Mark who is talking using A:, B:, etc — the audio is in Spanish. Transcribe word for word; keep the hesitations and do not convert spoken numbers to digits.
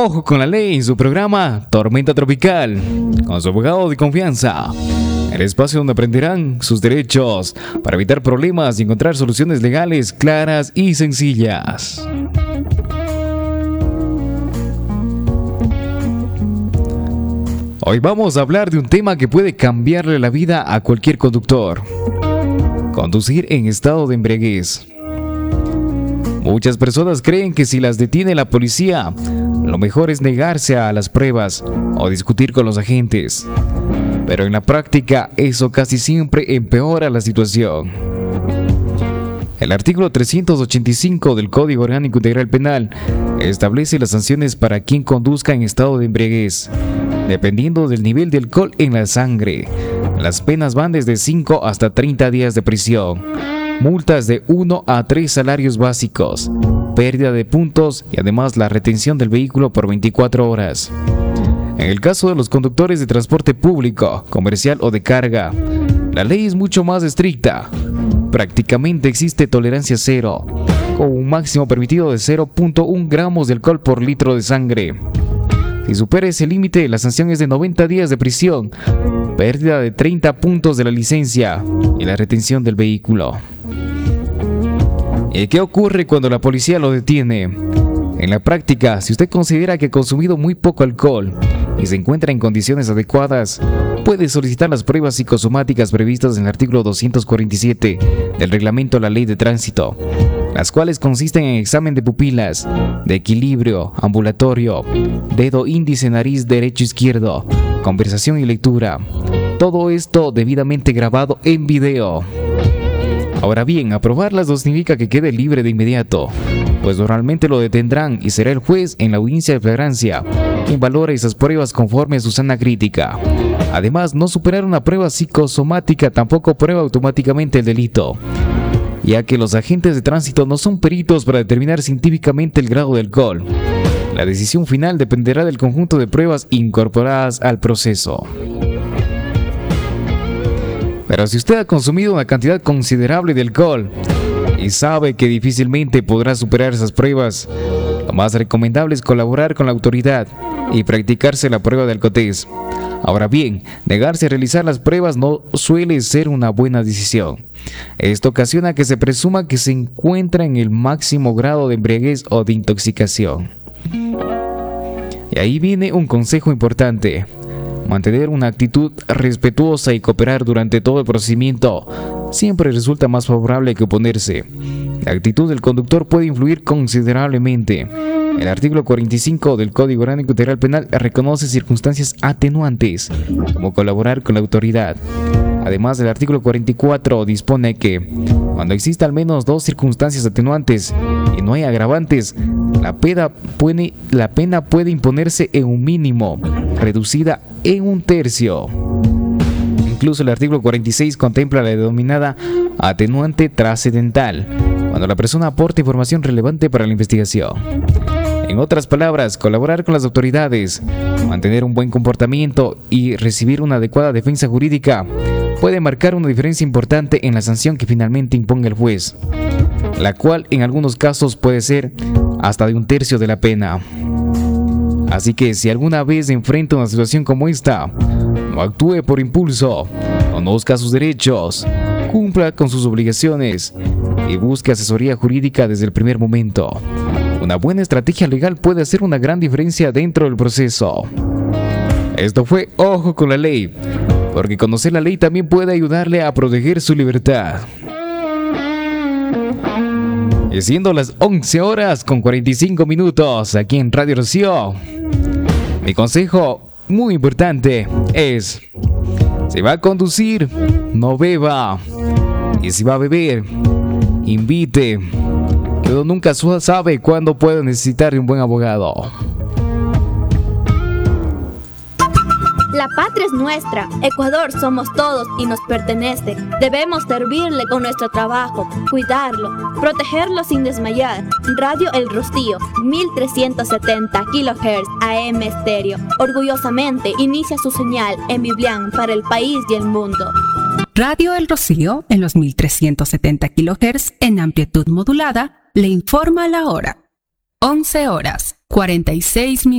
A: Ojo con la Ley en su programa Tormenta Tropical, con su abogado de confianza. El espacio donde aprenderán sus derechos para evitar problemas y encontrar soluciones legales claras y sencillas. Hoy vamos a hablar de un tema que puede cambiarle la vida a cualquier conductor: conducir en estado de embriaguez. Muchas personas creen que si las detiene la policía, lo mejor es negarse a las pruebas o discutir con los agentes. Pero en la práctica, eso casi siempre empeora la situación. El artículo trescientos ochenta y cinco del Código Orgánico Integral Penal establece las sanciones para quien conduzca en estado de embriaguez, dependiendo del nivel de alcohol en la sangre. Las penas van desde cinco hasta treinta días de prisión, multas de uno a tres salarios básicos, pérdida de puntos y además la retención del vehículo por veinticuatro horas. En el caso de los conductores de transporte público, comercial o de carga, la ley es mucho más estricta. Prácticamente existe tolerancia cero, con un máximo permitido de cero punto uno gramos de alcohol por litro de sangre. Si supera ese límite, la sanción es de noventa días de prisión, pérdida de treinta puntos de la licencia y la retención del vehículo. ¿Y qué ocurre cuando la policía lo detiene? En la práctica, si usted considera que ha consumido muy poco alcohol y se encuentra en condiciones adecuadas, puede solicitar las pruebas psicosomáticas previstas en el artículo doscientos cuarenta y siete del Reglamento de la Ley de Tránsito, las cuales consisten en examen de pupilas, de equilibrio, ambulatorio, dedo índice, nariz derecho izquierdo, conversación y lectura. Todo esto debidamente grabado en video. Ahora bien, aprobarlas no significa que quede libre de inmediato, pues normalmente lo detendrán y será el juez en la audiencia de flagrancia quien valora esas pruebas conforme a su sana crítica. Además, no superar una prueba psicosomática tampoco prueba automáticamente el delito, ya que los agentes de tránsito no son peritos para determinar científicamente el grado de alcohol. La decisión final dependerá del conjunto de pruebas incorporadas al proceso. Pero si usted ha consumido una cantidad considerable de alcohol y sabe que difícilmente podrá superar esas pruebas, lo más recomendable es colaborar con la autoridad y practicarse la prueba de alcoholez. Ahora bien, negarse a realizar las pruebas no suele ser una buena decisión. Esto ocasiona que se presuma que se encuentra en el máximo grado de embriaguez o de intoxicación. Y ahí viene un consejo importante: mantener una actitud respetuosa y cooperar durante todo el procedimiento siempre resulta más favorable que oponerse. La actitud del conductor puede influir considerablemente. El artículo cuarenta y cinco del Código Orgánico Integral Penal reconoce circunstancias atenuantes, como colaborar con la autoridad. Además, el artículo cuarenta y cuatro dispone que, cuando exista al menos dos circunstancias atenuantes y no hay agravantes, la pena puede, la pena puede imponerse en un mínimo, reducida en un tercio. Incluso el artículo cuarenta y seis contempla la denominada atenuante trascendental, cuando la persona aporta información relevante para la investigación. En otras palabras, colaborar con las autoridades, mantener un buen comportamiento y recibir una adecuada defensa jurídica puede marcar una diferencia importante en la sanción que finalmente imponga el juez, la cual en algunos casos puede ser hasta de un tercio de la pena. Así que si alguna vez enfrenta una situación como esta, no actúe por impulso, conozca sus derechos, cumpla con sus obligaciones y busque asesoría jurídica desde el primer momento. Una buena estrategia legal puede hacer una gran diferencia dentro del proceso. Esto fue Ojo con la Ley, porque conocer la ley también puede ayudarle a proteger su libertad. Y siendo las once horas con cuarenta y cinco minutos aquí en Radio Rocío, mi consejo muy importante es: si va a conducir, no beba, y si va a beber, invite. Pero nunca sabe cuándo puede necesitar de un buen abogado.
B: La patria es nuestra, Ecuador somos todos y nos pertenece. Debemos servirle con nuestro trabajo, cuidarlo, protegerlo sin desmayar. Radio El Rocío, mil trescientos setenta kilohertz A M estéreo. Orgullosamente inicia su señal en Biblián para el país y el mundo.
C: Radio El Rocío, en los mil trescientos setenta kilohertz en amplitud modulada, le informa la hora. once horas, cuarenta y seis minutos.